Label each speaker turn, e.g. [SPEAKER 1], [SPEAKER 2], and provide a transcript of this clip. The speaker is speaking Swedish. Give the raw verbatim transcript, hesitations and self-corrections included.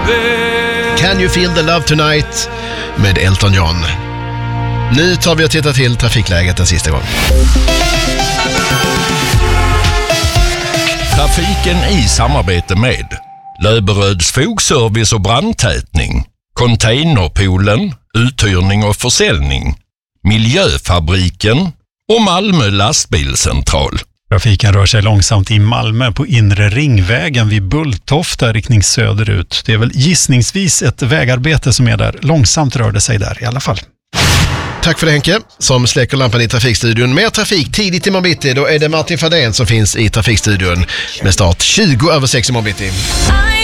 [SPEAKER 1] Can you feel the love tonight med Elton John. Nu tar vi och tittar till trafikläget en sista gång.
[SPEAKER 2] Trafiken i samarbete med Löberöds fogservice och brandtätning, Containerpoolen, uthyrning och försäljning, Miljöfabriken och Malmö lastbilscentral.
[SPEAKER 3] Trafiken rör sig långsamt i Malmö på inre ringvägen vid Bulltofta riktning söderut. Det är väl gissningsvis ett vägarbete som är där. Långsamt rör det sig där i alla fall.
[SPEAKER 1] Tack för det, Henke, som släcker lampan i trafikstudion. Mer trafik tidigt i morgon bitti. Då är det Martin Fadén som finns i trafikstudion med start tjugo över sex i morgon bitti.